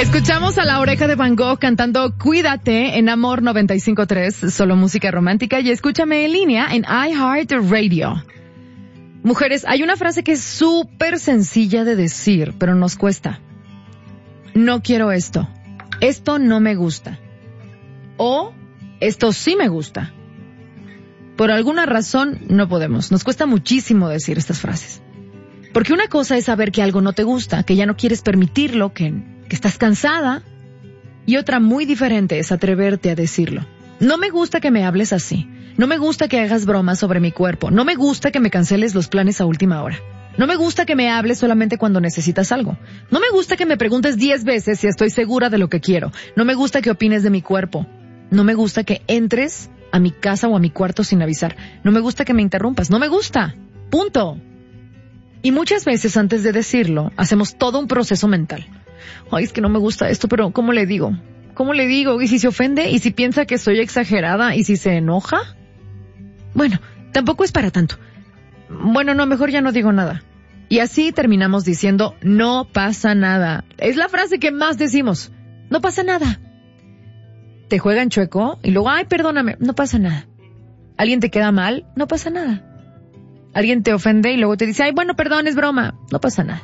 Escuchamos a La Oreja de Van Gogh cantando Cuídate en Amor 95.3, solo música romántica, y escúchame en línea en iHeartRadio. Mujeres, hay una frase que es súper sencilla de decir, pero nos cuesta. No quiero esto. Esto no me gusta. O esto sí me gusta. Por alguna razón no podemos. Nos cuesta muchísimo decir estas frases. Porque una cosa es saber que algo no te gusta, que ya no quieres permitirlo, que estás cansada. Y otra muy diferente es atreverte a decirlo. No me gusta que me hables así. No me gusta que hagas bromas sobre mi cuerpo. No me gusta que me canceles los planes a última hora. No me gusta que me hables solamente cuando necesitas algo. No me gusta que me preguntes 10 veces si estoy segura de lo que quiero. No me gusta que opines de mi cuerpo. No me gusta que entres a mi casa o a mi cuarto sin avisar. No me gusta que me interrumpas. No me gusta. Punto. Y muchas veces antes de decirlo, hacemos todo un proceso mental. Ay, es que no me gusta esto, pero ¿cómo le digo? ¿Cómo le digo? ¿Y si se ofende? ¿Y si piensa que soy exagerada? ¿Y si se enoja? Bueno, tampoco es para tanto. Bueno, no, mejor ya no digo nada. Y así terminamos diciendo, no pasa nada. Es la frase que más decimos. No pasa nada. Te juegan chueco y luego, ay, perdóname, no pasa nada. Alguien te queda mal, no pasa nada. Alguien te ofende y luego te dice, ay, bueno, perdón, es broma, no pasa nada.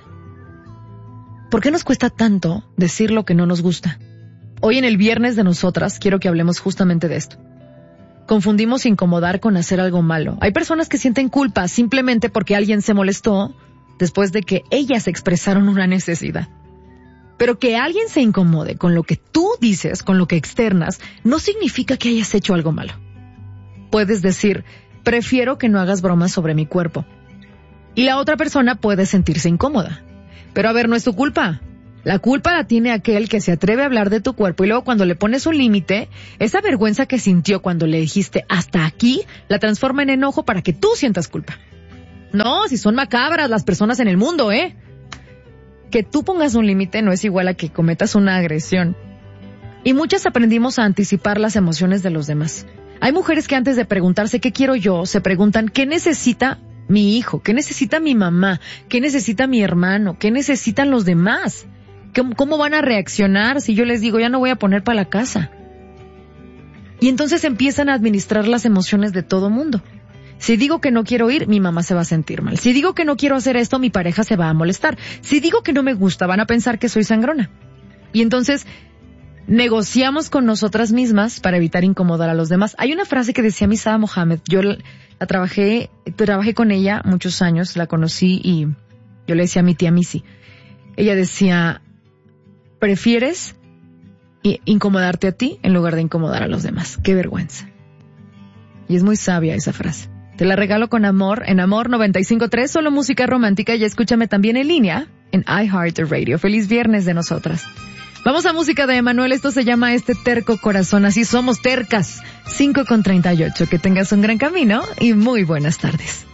¿Por qué nos cuesta tanto decir lo que no nos gusta? Hoy en el Viernes de Nosotras quiero que hablemos justamente de esto. Confundimos incomodar con hacer algo malo. Hay personas que sienten culpa simplemente porque alguien se molestó después de que ellas expresaron una necesidad. Pero que alguien se incomode con lo que tú dices, con lo que externas, no significa que hayas hecho algo malo. Puedes decir, prefiero que no hagas bromas sobre mi cuerpo. Y la otra persona puede sentirse incómoda. Pero a ver, no es tu culpa. La culpa la tiene aquel que se atreve a hablar de tu cuerpo y luego cuando le pones un límite, esa vergüenza que sintió cuando le dijiste hasta aquí, la transforma en enojo para que tú sientas culpa. No, si son macabras las personas en el mundo, ¿eh? Que tú pongas un límite no es igual a que cometas una agresión. Y muchas aprendimos a anticipar las emociones de los demás. Hay mujeres que antes de preguntarse qué quiero yo, se preguntan qué necesita mi hijo, qué necesita mi mamá, qué necesita mi hermano, qué necesitan los demás. ¿Cómo van a reaccionar si yo les digo, ya no voy a poner para la casa? Y entonces empiezan a administrar las emociones de todo mundo. Si digo que no quiero ir, mi mamá se va a sentir mal. Si digo que no quiero hacer esto, mi pareja se va a molestar. Si digo que no me gusta, van a pensar que soy sangrona. Y entonces negociamos con nosotras mismas para evitar incomodar a los demás. Hay una frase que decía Misada Mohamed. Yo la trabajé con ella muchos años, la conocí y yo le decía a mi tía Missy. Ella decía, prefieres incomodarte a ti en lugar de incomodar a los demás. Qué vergüenza. Y es muy sabia esa frase. Te la regalo con amor, en Amor 95.3, solo música romántica, y escúchame también en línea en iHeartRadio. Feliz Viernes de Nosotras. Vamos a música de Emanuel, esto se llama Este Terco Corazón, así somos tercas. 5:38, que tengas un gran camino y muy buenas tardes.